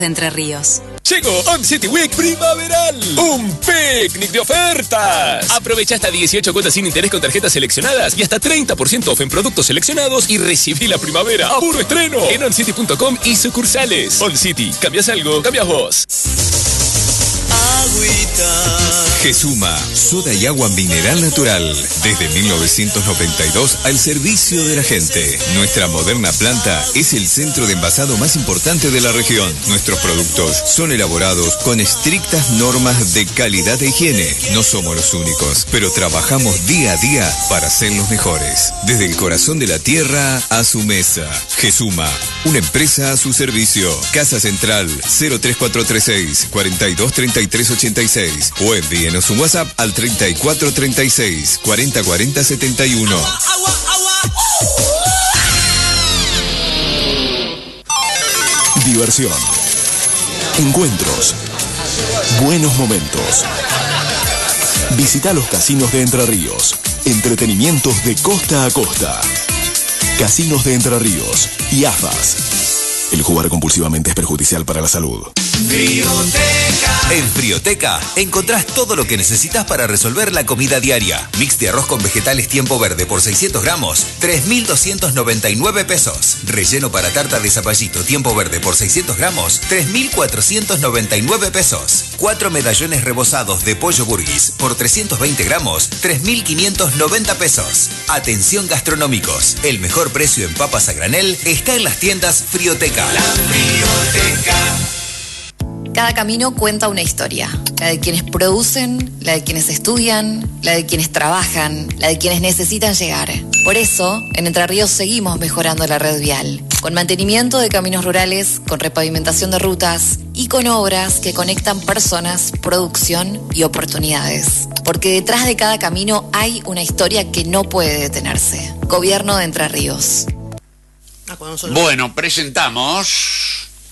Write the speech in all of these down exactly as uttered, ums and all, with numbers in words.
de Entre Ríos. Llegó On City Week primaveral, un picnic de ofertas. Aprovecha hasta dieciocho cuotas sin interés con tarjetas seleccionadas y hasta treinta por ciento off en productos seleccionados y recibí la primavera a puro estreno en on city punto com y sucursales. On City, cambias algo, cambias vos. Gesuma, soda y agua mineral natural. Desde mil novecientos noventa y dos al servicio de la gente. Nuestra moderna planta es el centro de envasado más importante de la región. Nuestros productos son elaborados con estrictas normas de calidad e higiene. No somos los únicos, pero trabajamos día a día para ser los mejores. Desde el corazón de la tierra a su mesa. Gesuma, una empresa a su servicio. Casa Central cero tres cuatro tres seis, cuatro dos tres tres ocho seis o envíenos un WhatsApp al treinta y cuatro treinta y seis, cuarenta cuarenta setenta y uno. Diversión, encuentros, buenos momentos. Visita los casinos de Entre Ríos. Entretenimientos de costa a costa. Casinos de Entre Ríos y A F A S. El jugar compulsivamente es perjudicial para la salud. Frioteca. En Frioteca encontrás todo lo que necesitas para resolver la comida diaria. Mix de arroz con vegetales Tiempo Verde por seiscientos gramos, tres mil doscientos noventa y nueve pesos. Relleno para tarta de zapallito Tiempo Verde por seiscientos gramos, tres mil cuatrocientos noventa y nueve pesos. Cuatro medallones rebozados de pollo burguis por trescientos veinte gramos, tres mil quinientos noventa pesos. Atención gastronómicos, el mejor precio en papas a granel está en las tiendas Frioteca. La Frioteca. Cada camino cuenta una historia. La de quienes producen, la de quienes estudian, la de quienes trabajan, la de quienes necesitan llegar. Por eso, en Entre Ríos seguimos mejorando la red vial. Con mantenimiento de caminos rurales, con repavimentación de rutas y con obras que conectan personas, producción y oportunidades. Porque detrás de cada camino hay una historia que no puede detenerse. Gobierno de Entre Ríos. Bueno, presentamos...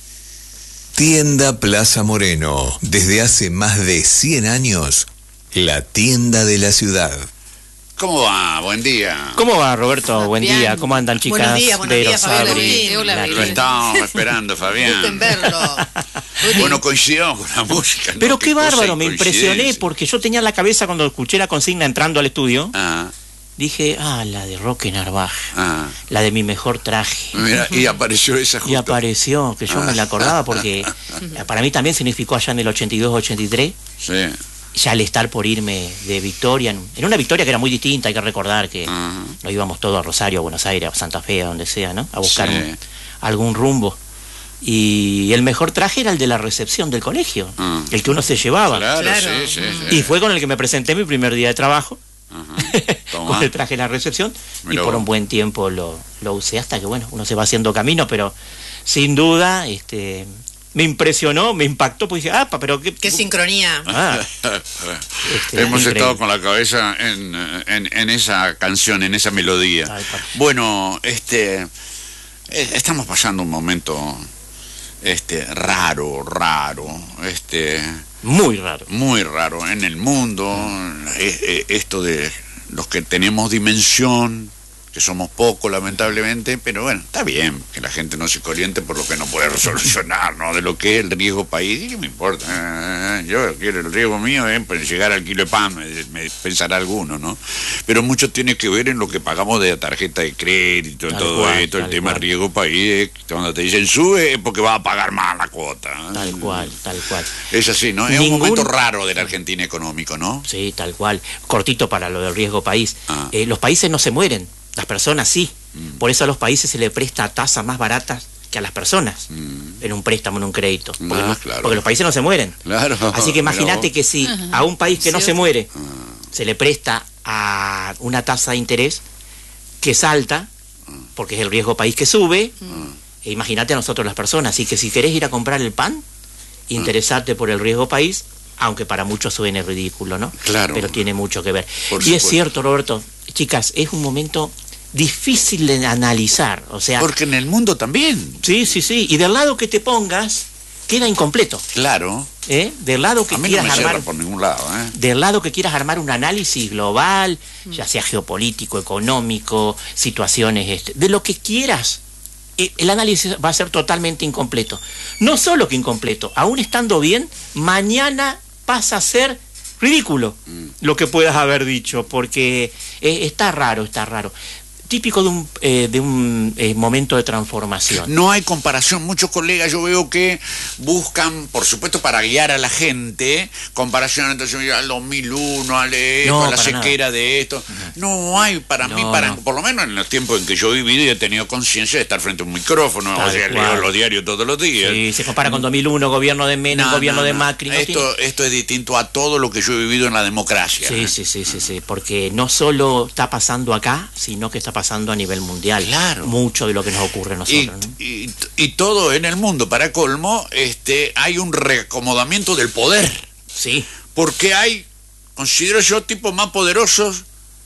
Tienda Plaza Moreno. Desde hace más de cien años, la tienda de la ciudad. ¿Cómo va? Buen día. ¿Cómo va, Roberto? Buen Bien. día. ¿Cómo andan, chicas? Buenos días, buenos días, Fabián. Lo estábamos esperando, Fabián. verlo. Bueno, coincidió con la música. Pero ¿no? qué, qué bárbaro, me impresioné porque yo tenía en la cabeza cuando escuché la consigna entrando al estudio. Ah. Dije, ah, la de Roque Narvaj, ah. la de Mi Mejor Traje. Mira, y apareció esa justo. Y apareció, que yo ah. me la acordaba porque para mí también significó allá en el ochenta y dos ochenta y tres. Sí. Ya al estar por irme de Victoria, en una Victoria que era muy distinta, hay que recordar que uh-huh. nos íbamos todos a Rosario, a Buenos Aires, a Santa Fe, a donde sea, ¿no? A buscar sí. un, algún rumbo. Y el mejor traje era el de la recepción del colegio, uh-huh. el que uno se llevaba. Claro, claro. Sí, sí, sí. Y fue con el que me presenté mi primer día de trabajo. Uh-huh. Con el traje de la recepción. Miró. Y por un buen tiempo lo, lo usé hasta que, bueno, uno se va haciendo camino, pero sin duda, este... me impresionó, me impactó, pues dije, ah, pero qué... ¡Qué sincronía! Ah, este, Hemos increíble. estado con la cabeza en, en, en esa canción, en esa melodía. Ay, bueno, este... estamos pasando un momento... este, raro, raro, este... muy raro. Muy raro en el mundo, eh, esto de los que tenemos dimensión... que somos pocos, lamentablemente, pero bueno, está bien que la gente no se corriente por lo que no puede solucionar, ¿no? De lo que es el riesgo país, ¿y qué me importa? Eh, yo quiero el riesgo mío, ¿eh? Pues llegar al kilo de pan, me, me pensará alguno, ¿no? Pero mucho tiene que ver en lo que pagamos de tarjeta de crédito, tal todo cual, esto, el tema cual. riesgo país, cuando te dicen sube es porque vas a pagar más la cuota, ¿eh? Tal cual, tal cual. Es así, ¿no? Es Ningún... un momento raro de la Argentina económico, ¿no? Sí, tal cual. Cortito para lo del riesgo país. Ah. Eh, los países no se mueren. Las personas sí, mm. por eso a los países se le presta tasas más baratas que a las personas, mm. en un préstamo, en un crédito, porque, ah, no, claro. porque los países no se mueren. Claro. Así que imagínate que si uh-huh. a un país que sí. no se muere, uh-huh. se le presta a una tasa de interés que salta, uh-huh. porque es el riesgo país que sube, uh-huh. e imagínate a nosotros las personas. Así que si querés ir a comprar el pan, interesate uh-huh. por el riesgo país, aunque para muchos suene ridículo, ¿no? Claro. Pero tiene mucho que ver. Por y supuesto. Es cierto, Roberto, chicas, es un momento difícil de analizar, o sea... porque en el mundo también. Sí, sí, sí, y del lado que te pongas, queda incompleto. Claro. ¿Eh? Del lado que a mí quieras no me armar... por ningún lado, ¿eh? Del lado que quieras armar un análisis global, mm. ya sea geopolítico, económico, situaciones... Este, de lo que quieras, eh, el análisis va a ser totalmente incompleto. No solo que incompleto, aún estando bien, mañana pasa a ser ridículo mm. lo que puedas haber dicho, porque eh, está raro, está raro. Típico de un, eh, de un eh, momento de transformación. No hay comparación. Muchos colegas yo veo que buscan, por supuesto, para guiar a la gente, comparación entre al dos mil uno, al esto, no, a la sequera nada. de esto. No, no hay para no, mí, para no. por lo menos en los tiempos en que yo he vivido y he tenido conciencia de estar frente a un micrófono, Tal o sea, cual. leo los diarios todos los días. Sí, se compara con dos mil uno, gobierno de Menem, no, gobierno no, de Macri. No esto, tiene... esto es distinto a todo lo que yo he vivido en la democracia. Sí, ¿eh? sí, sí, sí, sí, porque no solo está pasando acá, sino que está pasando a nivel mundial. Claro. Mucho de lo que nos ocurre a nosotros. Y, ¿no? y, y todo en el mundo, para colmo, este, hay un reacomodamiento del poder. Sí. Porque hay, considero yo, tipos más poderosos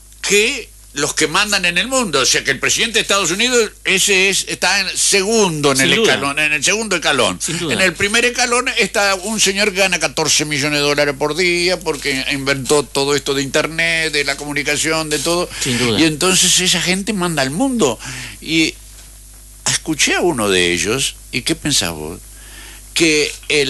que los que mandan en el mundo. O sea, que el presidente de Estados Unidos, ese es, está en segundo en Sin el duda. escalón, en el segundo escalón. En el primer escalón está un señor que gana catorce millones de dólares por día porque inventó todo esto de internet, de la comunicación, de todo. Sin duda. Y entonces esa gente manda al mundo. Y escuché a uno de ellos, ¿y qué pensás vos? Que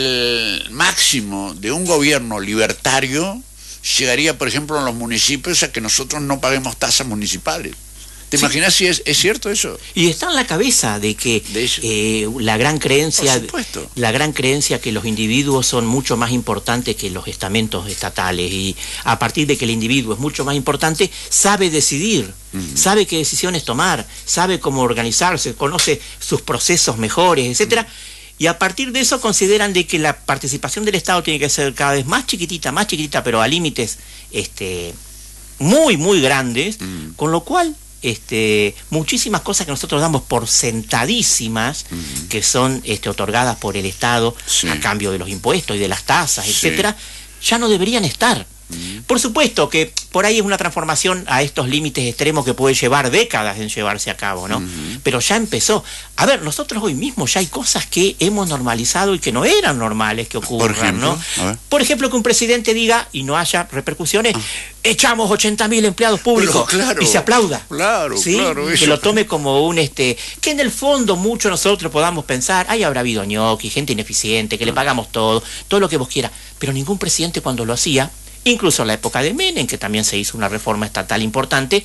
el máximo de un gobierno libertario llegaría, por ejemplo, en los municipios a que nosotros no paguemos tasas municipales. ¿Te sí. imaginas si es, es cierto eso? Y está en la cabeza de que de eh, la gran creencia, la gran creencia que los individuos son mucho más importantes que los estamentos estatales, y a partir de que el individuo es mucho más importante, sabe decidir, uh-huh. sabe qué decisiones tomar, sabe cómo organizarse, conoce sus procesos mejores, etcétera. Uh-huh. Y a partir de eso consideran de que la participación del Estado tiene que ser cada vez más chiquitita, más chiquitita, pero a límites este, muy, muy grandes, mm. con lo cual este, muchísimas cosas que nosotros damos por sentadísimas, mm. que son este, otorgadas por el Estado sí. a cambio de los impuestos y de las tasas, etcétera, sí. ya no deberían estar. Por supuesto que por ahí es una transformación a estos límites extremos que puede llevar décadas en llevarse a cabo, ¿no? Uh-huh. Pero ya empezó. A ver, nosotros hoy mismo ya hay cosas que hemos normalizado y que no eran normales que ocurran, por ejemplo, ¿no? Por ejemplo, que un presidente diga, y no haya repercusiones, uh. echamos ochenta mil empleados públicos, pero, claro, y se aplauda. Claro, ¿sí? claro. Que eso. lo tome como un, este, que en el fondo mucho nosotros podamos pensar, ahí habrá habido ñoqui, gente ineficiente, que uh. le pagamos todo, todo lo que vos quieras. Pero ningún presidente cuando lo hacía, incluso en la época de Menem, que también se hizo una reforma estatal importante,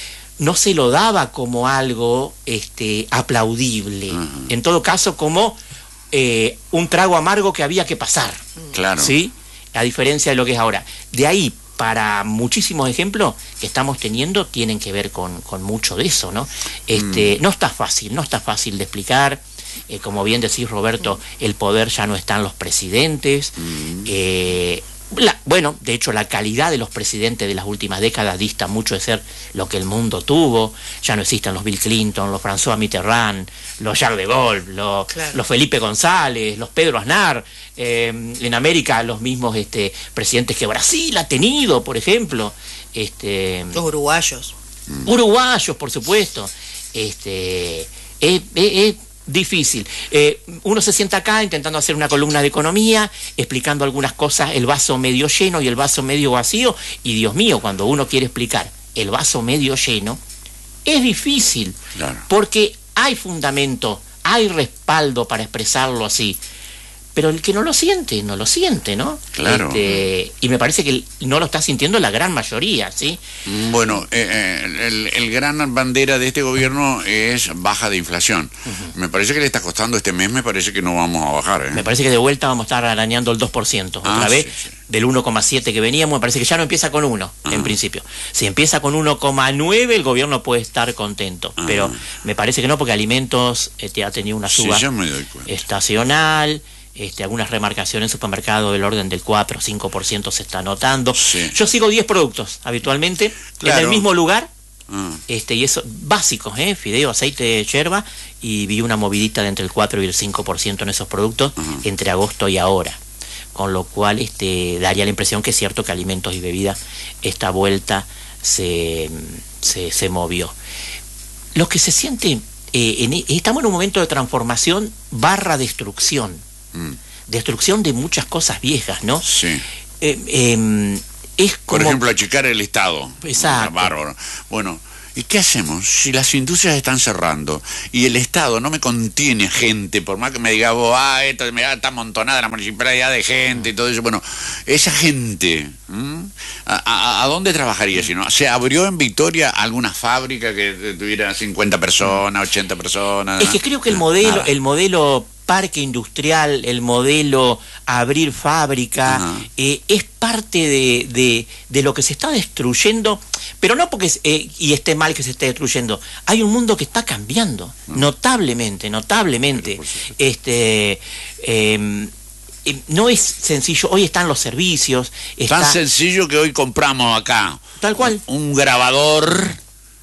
no se lo daba como algo este, aplaudible. Uh-huh. En todo caso, como eh, un trago amargo que había que pasar. Claro. ¿Sí? A diferencia de lo que es ahora. De ahí, para muchísimos ejemplos que estamos teniendo, tienen que ver con, con mucho de eso, ¿no? Este, mm. No está fácil, no está fácil de explicar. Eh, como bien decís, Roberto, el poder ya no está en los presidentes. Mm. Eh, La, bueno, de hecho la calidad de los presidentes de las últimas décadas dista mucho de ser lo que el mundo tuvo. Ya no existen los Bill Clinton, los François Mitterrand, los Charles de Gaulle, los, claro. los Felipe González, los Pedro Aznar. Eh, en América los mismos este, presidentes que Brasil ha tenido, por ejemplo. Este, los uruguayos. Uruguayos, por supuesto. Este, eh, eh, eh, difícil. Eh, uno se sienta acá intentando hacer una columna de economía, explicando algunas cosas, el vaso medio lleno y el vaso medio vacío, y Dios mío, cuando uno quiere explicar el vaso medio lleno, es difícil, claro. porque hay fundamento, hay respaldo para expresarlo así, pero el que no lo siente, no lo siente, ¿no? Claro. Este, y me parece que no lo está sintiendo la gran mayoría, ¿sí? Bueno, eh, el, el gran bandera de este gobierno es baja de inflación. Uh-huh. Me parece que le está costando este mes, me parece que no vamos a bajar, ¿eh? Me parece que de vuelta vamos a estar arañando el dos por ciento. Ah, otra vez, sí, sí. Del uno coma siete que veníamos, me parece que ya no empieza con uno, uh-huh. en principio. Si empieza con uno coma nueve, el gobierno puede estar contento. Uh-huh. Pero me parece que no, porque alimentos este, ha tenido una suba sí, ya me doy cuenta. estacional. Este, algunas remarcaciones en supermercado del orden del cuatro o cinco por ciento se está notando. Sí. Yo sigo diez productos habitualmente, claro. en el mismo lugar, ah. este, y eso, básicos, ¿eh? Fideo, aceite, yerba, y vi una movidita de entre el cuatro y el cinco por ciento en esos productos uh-huh. entre agosto y ahora. Con lo cual este, daría la impresión que es cierto que alimentos y bebidas, esta vuelta se, se, se movió. Lo que se siente, eh, en, estamos en un momento de transformación barra destrucción. Mm. Destrucción de muchas cosas viejas, ¿no? Sí. Eh, eh, es como... Por ejemplo, achicar el Estado. Exacto. Bárbaro. Bueno, ¿Y qué hacemos si las industrias están cerrando y el Estado no me contiene gente, por más que me diga vos, ah, esto, mirá, está amontonada la municipalidad de gente y todo eso? Bueno, esa gente, ¿a, a, ¿a dónde trabajaría si no? ¿Se abrió en Victoria alguna fábrica que tuviera cincuenta personas, ochenta personas? Es que creo que el modelo, Nada. el modelo parque industrial, el modelo abrir fábrica, eh, es parte de, de, de lo que se está destruyendo, pero no porque eh, y esté mal que se esté destruyendo. Hay un mundo que está cambiando, uh-huh. notablemente, notablemente. Este, eh, eh, no es sencillo, hoy están los servicios. Está... Tan sencillo que hoy compramos acá. Tal cual. Un, un grabador...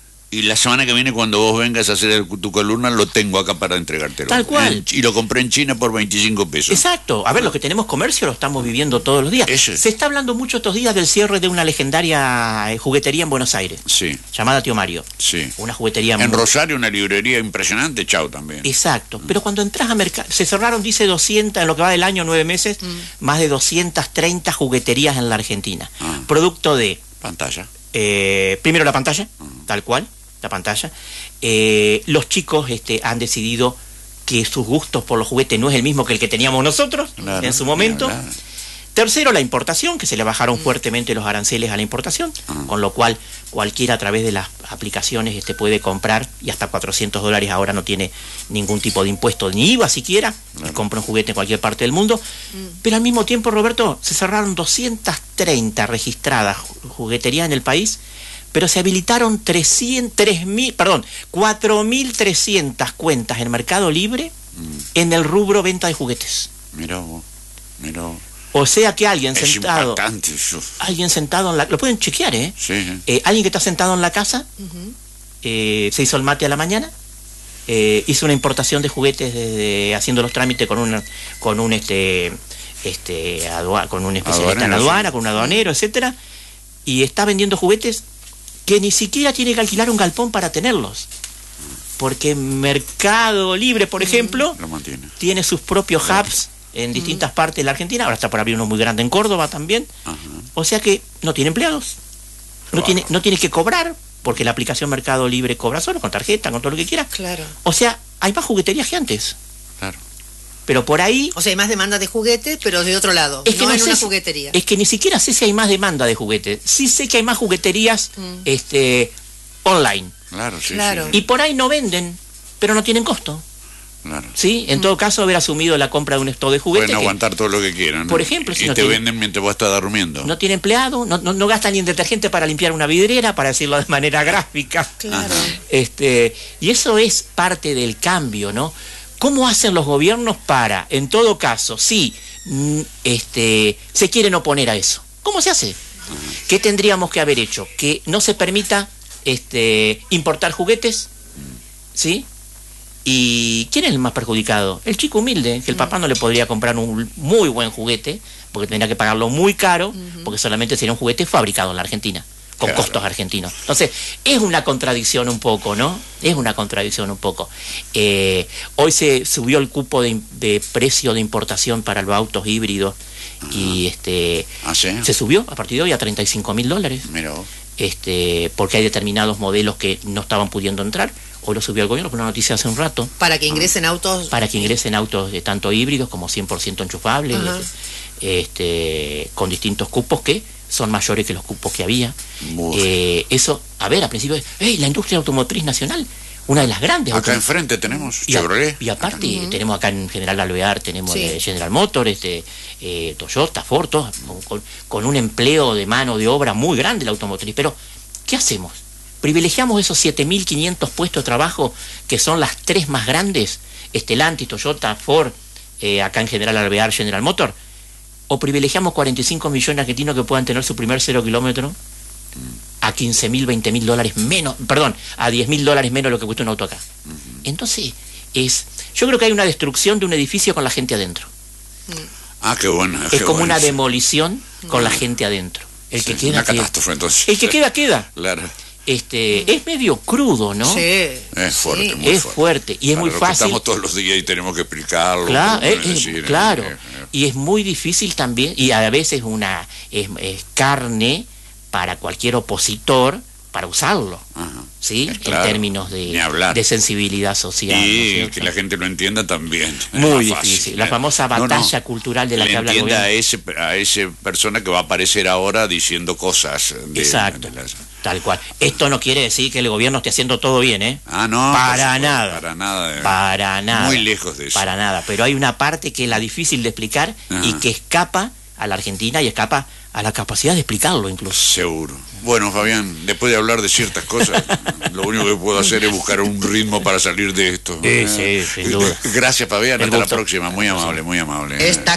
Y la semana que viene, cuando vos vengas a hacer el, tu columna, lo tengo acá para entregártelo. Tal cual. En, y lo compré en China por veinticinco pesos. Exacto. A ver, los que tenemos comercio lo estamos viviendo todos los días. Eso. Se está hablando mucho estos días del cierre de una legendaria juguetería en Buenos Aires. Sí. Llamada Tío Mario. Sí. Una juguetería... En muy... Rosario, una librería impresionante, chau también. Exacto. Pero cuando entras a mercado... Se cerraron, dice, doscientas, en lo que va del año, nueve meses, mm. más de doscientas treinta jugueterías en la Argentina. Ah. Producto de... Pantalla. Eh, primero la pantalla, ah. tal cual. La pantalla, eh, los chicos este, han decidido que sus gustos por los juguetes no es el mismo que el que teníamos nosotros claro, en su momento. Claro, claro. Tercero, la importación, que se le bajaron mm. fuertemente los aranceles a la importación, mm. con lo cual cualquiera a través de las aplicaciones este, puede comprar, y hasta cuatrocientos dólares ahora no tiene ningún tipo de impuesto, ni I V A siquiera, claro. y compra un juguete en cualquier parte del mundo. Mm. Pero al mismo tiempo, Roberto, se cerraron doscientas treinta registradas jugueterías en el país, pero se habilitaron trescientos, tres mil, perdón, cuatro mil trescientas cuentas en Mercado Libre mm. en el rubro venta de juguetes. Mirá vos, mirá vos. O sea que alguien es sentado... Eso. Alguien sentado en la... Lo pueden chequear, ¿eh? Sí. sí. eh alguien que está sentado en la casa, uh-huh. eh, se hizo el mate a la mañana, eh, hizo una importación de juguetes desde, haciendo los trámites con un, con un, este, este, adua, con un especialista en aduana, sí. con un aduanero, etcétera, y está vendiendo juguetes que ni siquiera tiene que alquilar un galpón para tenerlos. Porque Mercado Libre, por ejemplo, lo mantiene. Tiene sus propios hubs en distintas mm. partes de la Argentina. Ahora está por abrir uno muy grande en Córdoba también. Ajá. O sea que no tiene empleados. No, wow. tiene, no tiene que cobrar, porque la aplicación Mercado Libre cobra solo, con tarjeta, con todo lo que quiera. Claro. O sea, hay más jugueterías que antes. Claro. Pero por ahí... O sea, hay más demanda de juguetes, pero de otro lado, es que no, no en sé una si, juguetería. Es que ni siquiera sé si hay más demanda de juguetes. Sí sé que hay más jugueterías mm. este, online. Claro, sí, claro. sí. Y por ahí no venden, pero no tienen costo. Claro. Sí, en mm. todo caso, haber asumido la compra de un stock de juguetes. Pueden que, aguantar todo lo que quieran. Por ejemplo, si y no te tiene, venden mientras vos estás durmiendo. No tiene empleado, no, no, no gastan ni en detergente para limpiar una vidriera, para decirlo de manera gráfica. Claro. Este, y eso es parte del cambio, ¿no? ¿Cómo hacen los gobiernos para, en todo caso, si este, se quieren oponer a eso? ¿Cómo se hace? ¿Qué tendríamos que haber hecho? Que no se permita este, importar juguetes, ¿sí? ¿Y quién es el más perjudicado? El chico humilde, que el papá no le podría comprar un muy buen juguete, porque tendría que pagarlo muy caro, porque solamente sería un juguete fabricado en la Argentina, con claro. costos argentinos. Entonces, es una contradicción un poco, ¿no? Es una contradicción un poco. Eh, hoy se subió el cupo de, de precio de importación para los autos híbridos, uh-huh. y este ¿Ah, sí? se subió a partir de hoy a treinta y cinco mil dólares. Mira. Este, porque hay determinados modelos que no estaban pudiendo entrar. Hoy lo subió el gobierno, por una noticia hace un rato. Para que ingresen uh-huh. autos... Para que ingresen autos de tanto híbridos como cien por ciento enchufables, uh-huh. este, con distintos cupos que son mayores que los cupos que había. Eh, eso, a ver, al principio, hey, la industria automotriz nacional, una de las grandes. Acá enfrente tenemos y, Chevrolet. Y aparte, uh-huh. tenemos acá en General Alvear, tenemos sí. eh, General Motors, este, eh, Toyota, Ford, todos, con, con un empleo de mano de obra muy grande la automotriz. Pero, ¿qué hacemos? ¿Privilegiamos esos siete mil quinientos puestos de trabajo que son las tres más grandes, Stellantis, Toyota, Ford, eh, acá en General Alvear, General Motors? ¿O privilegiamos cuarenta y cinco millones de argentinos que puedan tener su primer cero kilómetro a quince mil, veinte mil dólares menos, perdón, a diez mil dólares menos de lo que cuesta un auto acá? Entonces, es yo creo que hay una destrucción de un edificio con la gente adentro. Ah, qué bueno. Es qué como bueno, una sí. demolición con la gente adentro. El sí, que queda, una queda. catástrofe, entonces. El que queda, queda. Claro. Este, mm. es medio crudo, ¿no? Sí. Es fuerte, sí. muy es fuerte. fuerte y es Para muy lo fácil. Que estamos todos los días y tenemos que explicarlo. Claro, es, decir, es, claro. Eh, eh. Y es muy difícil también, y a veces una es, es carne para cualquier opositor para usarlo, Ajá. ¿sí? Eh, claro, en términos de, ni hablar. de sensibilidad social. ¿no es Y cierto? que la gente lo entienda también. Es Muy más difícil. fácil, La ¿eh? famosa No, no. batalla cultural de la Le que habla el entienda a gobierno. ese a ese persona que va a aparecer ahora diciendo cosas. De, Exacto. de las- Tal cual. Esto no quiere decir que el gobierno esté haciendo todo bien, ¿eh? Ah, no. Para por supuesto, nada. Para nada. eh. Para nada. Muy lejos de eso. Para nada. Pero hay una parte que es la difícil de explicar Ajá. y que escapa a la Argentina y escapa a la capacidad de explicarlo incluso. Seguro. Bueno, Fabián, después de hablar de ciertas cosas, lo único que puedo hacer es buscar un ritmo para salir de esto. Sí, sí, sin duda. Gracias, Fabián. El Hasta la gusto. próxima. Muy amable, muy amable. Esta